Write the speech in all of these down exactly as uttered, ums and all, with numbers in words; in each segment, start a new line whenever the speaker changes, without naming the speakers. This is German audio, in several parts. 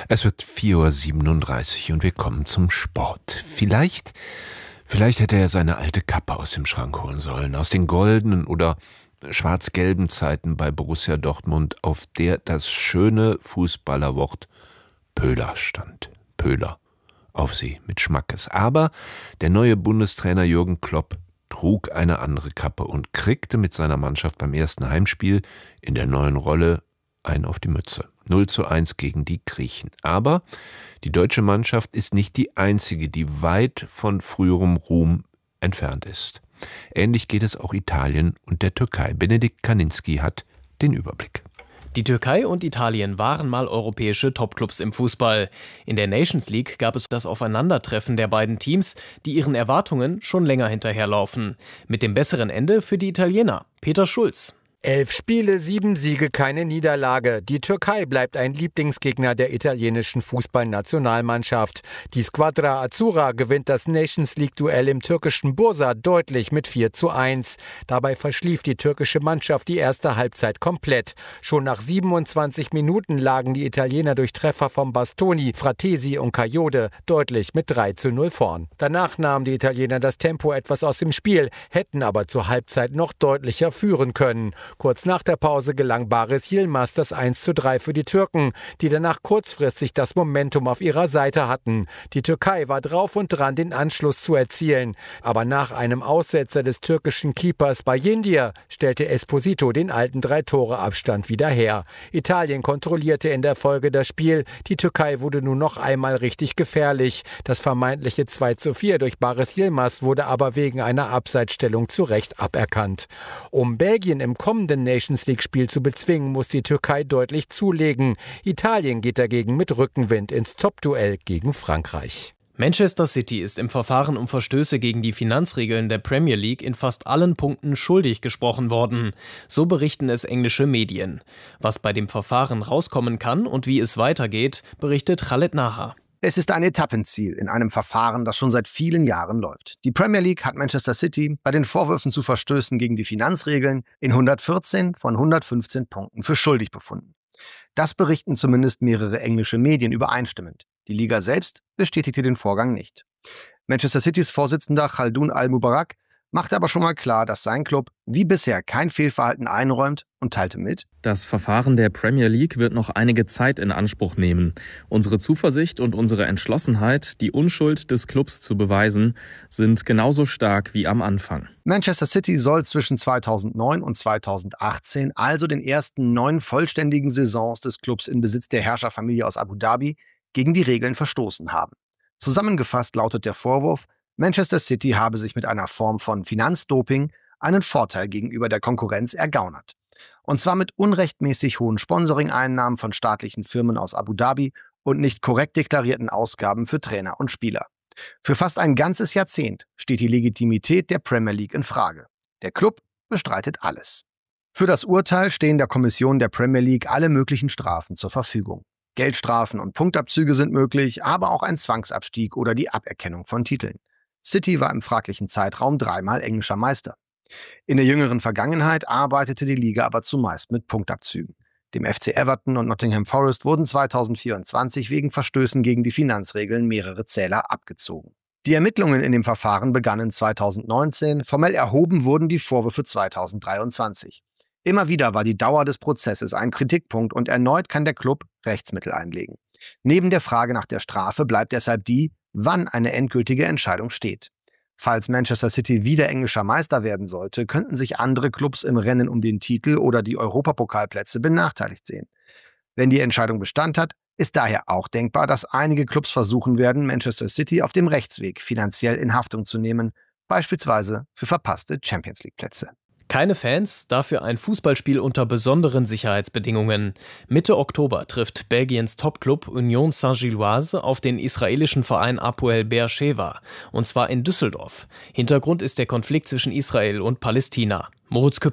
Es wird vier Uhr siebenunddreißig und wir kommen zum Sport. Vielleicht, vielleicht hätte er seine alte Kappe aus dem Schrank holen sollen, aus den goldenen oder schwarz-gelben Zeiten bei Borussia Dortmund, auf der das schöne Fußballerwort Pöhler stand. Pöhler. Auf sie mit Schmackes. Aber der neue Bundestrainer Jürgen Klopp trug eine andere Kappe und kriegte mit seiner Mannschaft beim ersten Heimspiel in der neuen Rolle einen auf die Mütze. null zu eins gegen die Griechen. Aber die deutsche Mannschaft ist nicht die einzige, die weit von früherem Ruhm entfernt ist. Ähnlich geht es auch Italien und der Türkei. Benedikt Kaninski hat den Überblick.
Die Türkei und Italien waren mal europäische Topclubs im Fußball. In der Nations League gab es das Aufeinandertreffen der beiden Teams, die ihren Erwartungen schon länger hinterherlaufen. Mit dem besseren Ende für die Italiener. Peter Schulz.
Elf Spiele, sieben Siege, keine Niederlage. Die Türkei bleibt ein Lieblingsgegner der italienischen Fußballnationalmannschaft. Die Squadra Azzurra gewinnt das Nations League-Duell im türkischen Bursa deutlich mit vier zu eins. Dabei verschlief die türkische Mannschaft die erste Halbzeit komplett. Schon nach siebenundzwanzig Minuten lagen die Italiener durch Treffer von Bastoni, Fratesi und Kayode deutlich mit drei zu null vorn. Danach nahmen die Italiener das Tempo etwas aus dem Spiel, hätten aber zur Halbzeit noch deutlicher führen können. Kurz nach der Pause gelang Baris Yilmaz das eins zu drei für die Türken, die danach kurzfristig das Momentum auf ihrer Seite hatten. Die Türkei war drauf und dran, den Anschluss zu erzielen. Aber nach einem Aussetzer des türkischen Keepers Bayindir stellte Esposito den alten Drei-Tore-Abstand wieder her. Italien kontrollierte in der Folge das Spiel. Die Türkei wurde nun noch einmal richtig gefährlich. Das vermeintliche zwei zu vier durch Baris Yilmaz wurde aber wegen einer Abseitsstellung zu Recht aberkannt. Um Belgien im kommenden Nations-League-Spiel zu bezwingen, muss die Türkei deutlich zulegen. Italien geht dagegen mit Rückenwind ins Top-Duell gegen Frankreich.
Manchester City ist im Verfahren um Verstöße gegen die Finanzregeln der Premier League in fast allen Punkten schuldig gesprochen worden. So berichten es englische Medien. Was bei dem Verfahren rauskommen kann und wie es weitergeht, berichtet Khaled Naha.
Es ist ein Etappenziel in einem Verfahren, das schon seit vielen Jahren läuft. Die Premier League hat Manchester City bei den Vorwürfen zu Verstößen gegen die Finanzregeln in hundertvierzehn von hundertfünfzehn Punkten für schuldig befunden. Das berichten zumindest mehrere englische Medien übereinstimmend. Die Liga selbst bestätigte den Vorgang nicht. Manchester Citys Vorsitzender Khaldoun Al-Mubarak machte aber schon mal klar, dass sein Club wie bisher kein Fehlverhalten einräumt und teilte mit:
Das Verfahren der Premier League wird noch einige Zeit in Anspruch nehmen. Unsere Zuversicht und unsere Entschlossenheit, die Unschuld des Clubs zu beweisen, sind genauso stark wie am Anfang.
Manchester City soll zwischen zweitausendneun und zweitausendachtzehn, also den ersten neun vollständigen Saisons des Clubs in Besitz der Herrscherfamilie aus Abu Dhabi, gegen die Regeln verstoßen haben. Zusammengefasst lautet der Vorwurf, Manchester City habe sich mit einer Form von Finanzdoping einen Vorteil gegenüber der Konkurrenz ergaunert. Und zwar mit unrechtmäßig hohen Sponsoring-Einnahmen von staatlichen Firmen aus Abu Dhabi und nicht korrekt deklarierten Ausgaben für Trainer und Spieler. Für fast ein ganzes Jahrzehnt steht die Legitimität der Premier League in Frage. Der Club bestreitet alles. Für das Urteil stehen der Kommission der Premier League alle möglichen Strafen zur Verfügung. Geldstrafen und Punktabzüge sind möglich, aber auch ein Zwangsabstieg oder die Aberkennung von Titeln. City war im fraglichen Zeitraum dreimal englischer Meister. In der jüngeren Vergangenheit arbeitete die Liga aber zumeist mit Punktabzügen. Dem F C Everton und Nottingham Forest wurden zweitausendvierundzwanzig wegen Verstößen gegen die Finanzregeln mehrere Zähler abgezogen. Die Ermittlungen in dem Verfahren begannen zweitausendneunzehn, formell erhoben wurden die Vorwürfe zweitausenddreiundzwanzig. Immer wieder war die Dauer des Prozesses ein Kritikpunkt und erneut kann der Club Rechtsmittel einlegen. Neben der Frage nach der Strafe bleibt deshalb die, wann eine endgültige Entscheidung steht. Falls Manchester City wieder englischer Meister werden sollte, könnten sich andere Clubs im Rennen um den Titel oder die Europapokalplätze benachteiligt sehen. Wenn die Entscheidung Bestand hat, ist daher auch denkbar, dass einige Clubs versuchen werden, Manchester City auf dem Rechtsweg finanziell in Haftung zu nehmen, beispielsweise für verpasste Champions-League-Plätze.
Keine Fans, dafür ein Fußballspiel unter besonderen Sicherheitsbedingungen. Mitte Oktober trifft Belgiens Topclub Union Saint-Gilloise auf den israelischen Verein Hapoel Be'er Sheva, und zwar in Düsseldorf. Hintergrund ist der Konflikt zwischen Israel und Palästina. Moritz Küpper.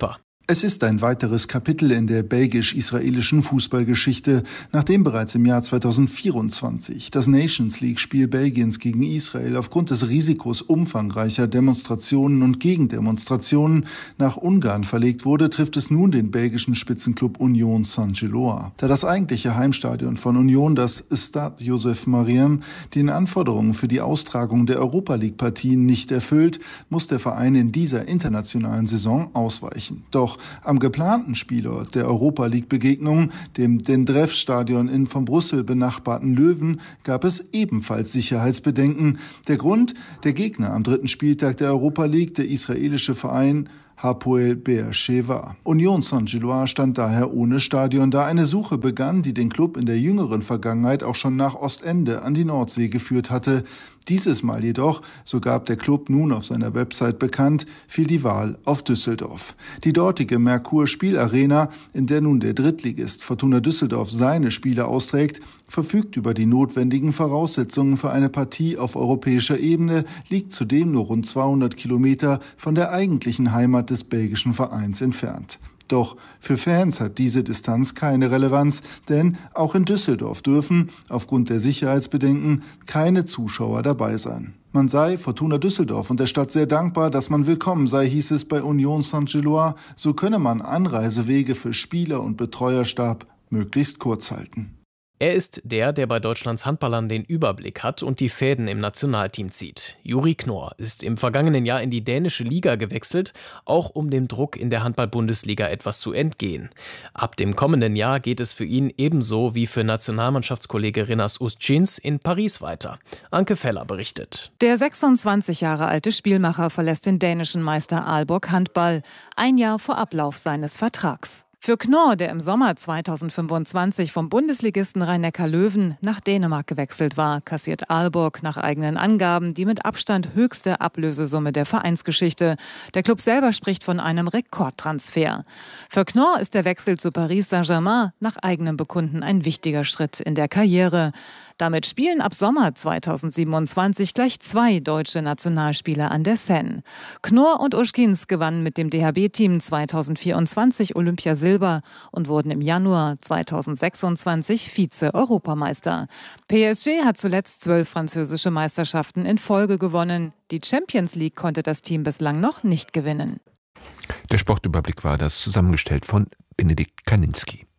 Es ist ein weiteres Kapitel in der belgisch-israelischen Fußballgeschichte, nachdem bereits im Jahr zweitausendvierundzwanzig das Nations-League-Spiel Belgiens gegen Israel aufgrund des Risikos umfangreicher Demonstrationen und Gegendemonstrationen nach Ungarn verlegt wurde, trifft es nun den belgischen Spitzenklub Union Saint-Gilloise. Da das eigentliche Heimstadion von Union, das Stade Joseph Mariam, den Anforderungen für die Austragung der Europa-League-Partien nicht erfüllt, muss der Verein in dieser internationalen Saison ausweichen. Doch am geplanten Spielort der Europa-League-Begegnung, dem Dendrev-Stadion in von Brüssel benachbarten Löwen, gab es ebenfalls Sicherheitsbedenken. Der Grund: der Gegner am dritten Spieltag der Europa League, der israelische Verein Hapoel Be'er Sheva. Union Saint-Gilloise stand daher ohne Stadion, da eine Suche begann, die den Klub in der jüngeren Vergangenheit auch schon nach Ostende an die Nordsee geführt hatte. Dieses Mal jedoch, so gab der Klub nun auf seiner Website bekannt, fiel die Wahl auf Düsseldorf. Die dortige Merkur-Spielarena, in der nun der Drittligist Fortuna Düsseldorf seine Spiele austrägt, verfügt über die notwendigen Voraussetzungen für eine Partie auf europäischer Ebene, liegt zudem nur rund zweihundert Kilometer von der eigentlichen Heimat des belgischen Vereins entfernt. Doch für Fans hat diese Distanz keine Relevanz, denn auch in Düsseldorf dürfen, aufgrund der Sicherheitsbedenken, keine Zuschauer dabei sein. Man sei Fortuna Düsseldorf und der Stadt sehr dankbar, dass man willkommen sei, hieß es bei Union Saint-Gilloise. So könne man Anreisewege für Spieler und Betreuerstab möglichst kurz halten.
Er ist der, der bei Deutschlands Handballern den Überblick hat und die Fäden im Nationalteam zieht. Juri Knorr ist im vergangenen Jahr in die dänische Liga gewechselt, auch um dem Druck in der Handball-Bundesliga etwas zu entgehen. Ab dem kommenden Jahr geht es für ihn ebenso wie für Nationalmannschaftskollege Rinas Ustschins in Paris weiter. Anke Feller berichtet.
Der sechsundzwanzig Jahre alte Spielmacher verlässt den dänischen Meister Aalborg Handball, ein Jahr vor Ablauf seines Vertrags. Für Knorr, der im Sommer zweitausendfünfundzwanzig vom Bundesligisten Rhein-Neckar Löwen nach Dänemark gewechselt war, kassiert Aalborg nach eigenen Angaben die mit Abstand höchste Ablösesumme der Vereinsgeschichte. Der Klub selber spricht von einem Rekordtransfer. Für Knorr ist der Wechsel zu Paris Saint-Germain nach eigenem Bekunden ein wichtiger Schritt in der Karriere. Damit spielen ab Sommer zweitausendsiebenundzwanzig gleich zwei deutsche Nationalspieler an der Seine. Knorr und Ustschins gewannen mit dem D H B-Team zweitausendvierundzwanzig Olympiasilber und wurden im Januar zweitausendsechsundzwanzig Vize-Europameister. P S G hat zuletzt zwölf französische Meisterschaften in Folge gewonnen. Die Champions League konnte das Team bislang noch nicht gewinnen.
Der Sportüberblick war das, zusammengestellt von Benedikt Kaninski.